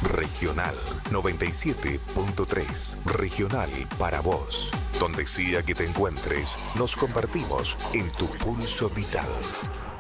Regional 97.3. Regional para vos. Donde sea que te encuentres, nos compartimos en tu pulso vital.